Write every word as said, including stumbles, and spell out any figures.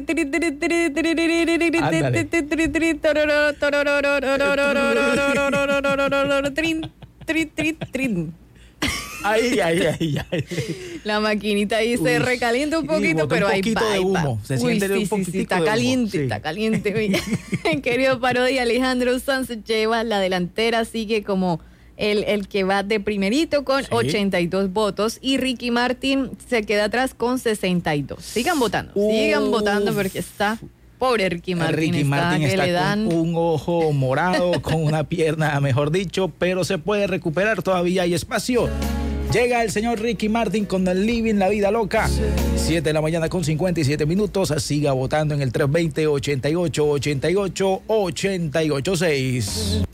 Ay, ay, ay, ay. La maquinita ahí Uy, se recalienta un poquito, sí, pero un ahí poquito va. de humo. Se Uy, siente sí, un sí, poquitico sí, está de caliente, humo. está Sí. caliente. Querido Parodia, Alejandro Sanz lleva la delantera, sigue como el, el que va de primerito con sí. ochenta y dos votos y Ricky Martin se queda atrás con sesenta y dos. Sigan votando, Uf. sigan votando porque está... Pobre Ricky Martin, Ricky está, Martin que está le dan... con un ojo morado, con una pierna, mejor dicho, pero se puede recuperar, todavía hay espacio. Llega el señor Ricky Martin con el Living La Vida Loca. siete de la mañana con cincuenta y siete minutos. Siga votando en el tres dos cero, ochenta y ocho, ochenta y ocho, ochenta y ocho seis.